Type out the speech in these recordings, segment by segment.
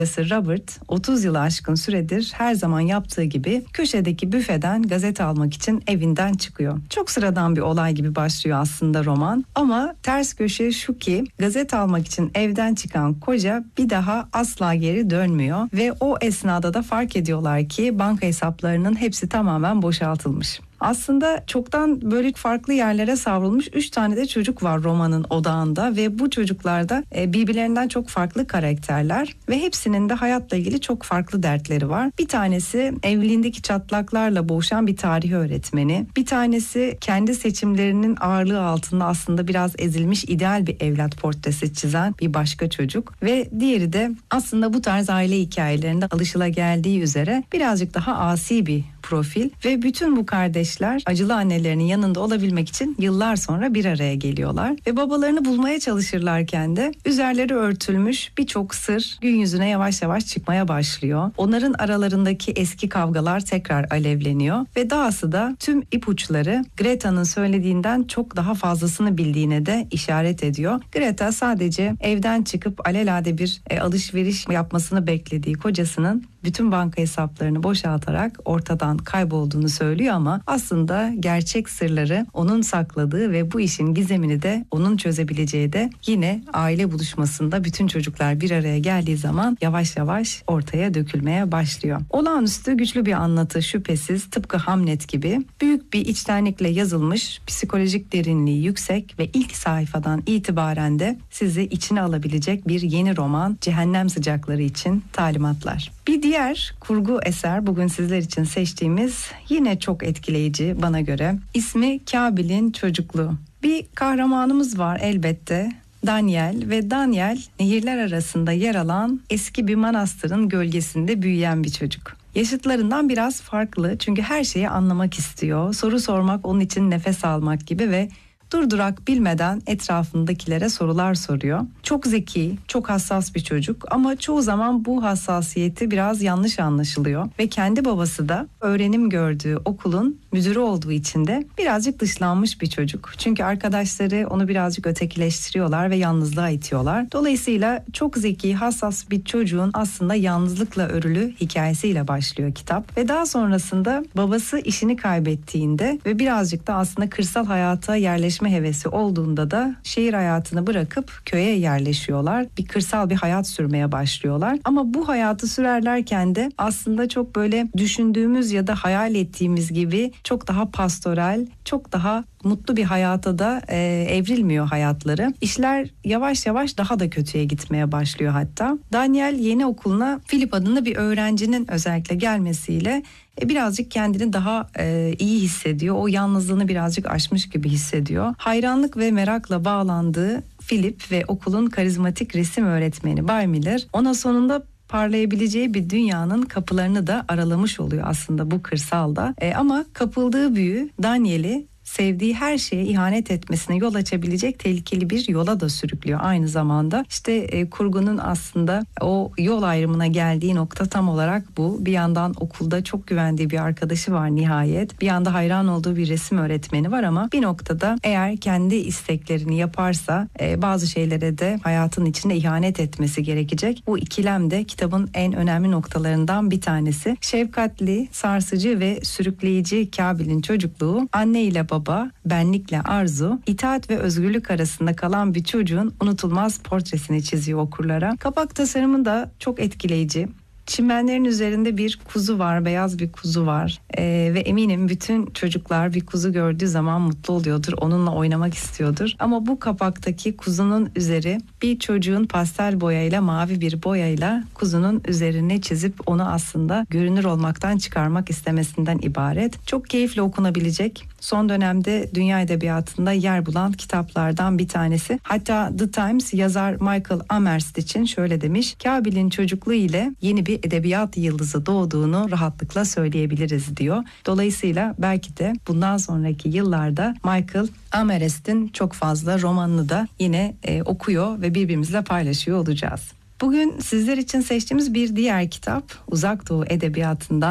Robert 30 yılı aşkın süredir her zaman yaptığı gibi köşedeki büfeden gazete almak için evinden çıkıyor. Çok sıradan bir olay gibi başlıyor aslında roman ama ters köşe şu ki gazete almak için evden çıkan koca bir daha asla geri dönmüyor ve o esnada da fark ediyorlar ki banka hesaplarının hepsi tamamen boşaltılmış. Aslında çoktan böyle farklı yerlere savrulmuş 3 tane de çocuk var romanın odağında ve bu çocuklar da birbirlerinden çok farklı karakterler ve hepsinin de hayatla ilgili çok farklı dertleri var. Bir tanesi evliliğindeki çatlaklarla boğuşan bir tarih öğretmeni. Bir tanesi kendi seçimlerinin ağırlığı altında aslında biraz ezilmiş ideal bir evlat portresi çizen bir başka çocuk. Ve diğeri de aslında bu tarz aile hikayelerinde alışılageldiği üzere birazcık daha asi bir profil ve bütün bu kardeşler acılı annelerinin yanında olabilmek için yıllar sonra bir araya geliyorlar ve babalarını bulmaya çalışırlarken de üzerleri örtülmüş birçok sır gün yüzüne yavaş yavaş çıkmaya başlıyor. Onların aralarındaki eski kavgalar tekrar alevleniyor ve dahası da tüm ipuçları Greta'nın söylediğinden çok daha fazlasını bildiğine de işaret ediyor. Greta sadece evden çıkıp alelade bir alışveriş yapmasını beklediği kocasının bütün banka hesaplarını boşaltarak ortadan kaybolduğunu söylüyor ama aslında gerçek sırları onun sakladığı ve bu işin gizemini de onun çözebileceği de yine aile buluşmasında bütün çocuklar bir araya geldiği zaman yavaş yavaş ortaya dökülmeye başlıyor. Olağanüstü güçlü bir anlatı şüphesiz, tıpkı Hamlet gibi büyük bir içtenlikle yazılmış, psikolojik derinliği yüksek ve ilk sayfadan itibaren de sizi içine alabilecek bir yeni roman Cehennem Sıcakları için talimatlar. Bir diğer kurgu eser bugün sizler için seçtiğimiz yine çok etkileyici bana göre. İsmi Kabil'in Çocukluğu. Bir kahramanımız var elbette. Daniel ve Daniel nehirler arasında yer alan eski bir manastırın gölgesinde büyüyen bir çocuk. Yaşıtlarından biraz farklı çünkü her şeyi anlamak istiyor. Soru sormak onun için nefes almak gibi ve durdurak bilmeden etrafındakilere sorular soruyor. Çok zeki, çok hassas bir çocuk ama çoğu zaman bu hassasiyeti biraz yanlış anlaşılıyor ve kendi babası da öğrenim gördüğü okulun müdürü olduğu için de birazcık dışlanmış bir çocuk. Çünkü arkadaşları onu birazcık ötekileştiriyorlar ve yalnızlığa itiyorlar. Dolayısıyla çok zeki, hassas bir çocuğun aslında yalnızlıkla örülü hikayesiyle başlıyor kitap ve daha sonrasında babası işini kaybettiğinde ve birazcık da aslında kırsal hayata yerleşme hevesi olduğunda da şehir hayatını bırakıp köye yerleşiyorlar. Bir kırsal bir hayat sürmeye başlıyorlar. Ama bu hayatı sürerlerken de aslında çok böyle düşündüğümüz ya da hayal ettiğimiz gibi çok daha pastoral, çok daha mutlu bir hayata da evrilmiyor hayatları. İşler yavaş yavaş daha da kötüye gitmeye başlıyor hatta. Daniel yeni okuluna Philip adında bir öğrencinin özellikle gelmesiyle birazcık kendini daha iyi hissediyor. O yalnızlığını birazcık aşmış gibi hissediyor. Hayranlık ve merakla bağlandığı Philip ve okulun karizmatik resim öğretmeni Bay Miller ona sonunda parlayabileceği bir dünyanın kapılarını da aralamış oluyor aslında bu kırsalda. Ama kapıldığı büyü Daniel'i sevdiği her şeye ihanet etmesine yol açabilecek tehlikeli bir yola da sürüklüyor aynı zamanda. İşte kurgunun aslında o yol ayrımına geldiği nokta tam olarak bu. Bir yandan okulda çok güvendiği bir arkadaşı var nihayet. Bir yanda hayran olduğu bir resim öğretmeni var ama bir noktada eğer kendi isteklerini yaparsa bazı şeylere de hayatın içinde ihanet etmesi gerekecek. Bu ikilem de kitabın en önemli noktalarından bir tanesi. Şefkatli, sarsıcı ve sürükleyici Kabil'in çocukluğu, anne ile baba, benlikle arzu, itaat ve özgürlük arasında kalan bir çocuğun unutulmaz portresini çiziyor okurlara. Kapak tasarımı da çok etkileyici. Çimenlerin üzerinde bir kuzu var, beyaz bir kuzu var ve eminim bütün çocuklar bir kuzu gördüğü zaman mutlu oluyordur, onunla oynamak istiyordur. Ama bu kapaktaki kuzunun üzeri bir çocuğun pastel boyayla, mavi bir boyayla kuzunun üzerine çizip onu aslında görünür olmaktan çıkarmak istemesinden ibaret. Çok keyifle okunabilecek, son dönemde dünya edebiyatında yer bulan kitaplardan bir tanesi. Hatta The Times yazar Michael Amherst için şöyle demiş: Kabil'in çocukluğu ile yeni bir edebiyat yıldızı doğduğunu rahatlıkla söyleyebiliriz diyor. Dolayısıyla belki de bundan sonraki yıllarda Michael Amherst'in çok fazla romanını da yine okuyor ve birbirimizle paylaşıyor olacağız. Bugün sizler için seçtiğimiz bir diğer kitap Uzak Doğu Edebiyatı'ndan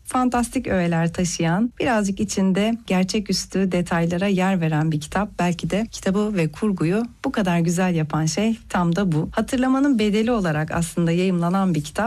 fantastik öğeler taşıyan, birazcık içinde gerçeküstü detaylara yer veren bir kitap. Belki de kitabı ve kurguyu bu kadar güzel yapan şey tam da bu. Hatırlamanın bedeli olarak aslında yayımlanan bir kitap.